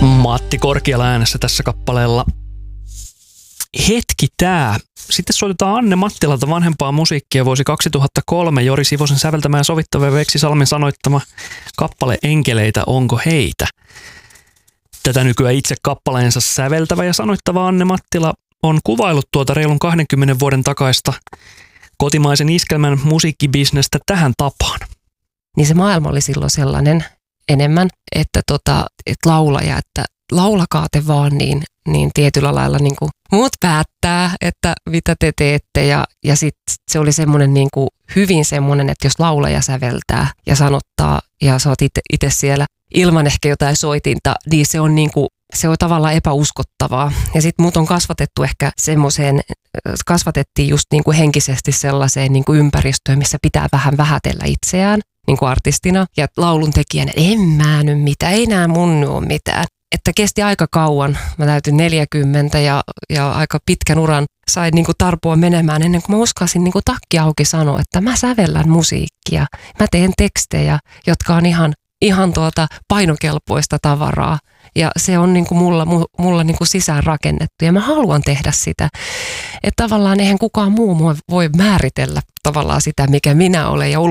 Matti Korkeala äänessä tässä kappaleella Hetki tää. Sitten soitetaan Anne Mattilalta vanhempaa musiikkia vuosi 2003. Jori Sivosen säveltämä ja sovittava ja Veksi Salmen sanoittama kappale Enkeleitä, onko heitä? Tätä nykyään itse kappaleensa säveltävä ja sanoittava Anne Mattila on kuvaillut tuota reilun 20 vuoden takaista kotimaisen iskelmän musiikkibisnestä tähän tapaan. Niin se maailma oli silloin sellainen enemmän, että laulaja, että laulakaa te vaan, niin tietyllä lailla niin kuin muut päättää, että mitä te teette. Ja sitten se oli semmoinen niin kuin hyvin semmoinen, että jos laulaja säveltää ja sanottaa ja sä oot itse siellä ilman ehkä jotain soitinta, niin se on niin kuin, se on tavallaan epäuskottavaa. Ja sitten mut on kasvatettu ehkä semmoiseen, kasvatettiin just niin kuin henkisesti sellaiseen niin kuin ympäristöön, missä pitää vähän vähätellä itseään niin kuin artistina. Ja laulun tekijänä, en mä nyt mitään, ei nää mun ole mitään. Että kesti aika kauan. Mä täytin 40 ja aika pitkän uran sain niin kuin tarpua menemään ennen kuin mä uskalsin niin kuin takki auki sanoa, että mä sävellän musiikkia. Mä teen tekstejä, jotka on ihan painokelpoista tavaraa. Ja se on niin kuin mulla niin kuin sisään rakennettu ja mä haluan tehdä sitä. Että tavallaan eihän kukaan muu voi määritellä tavallaan sitä, mikä minä olen ja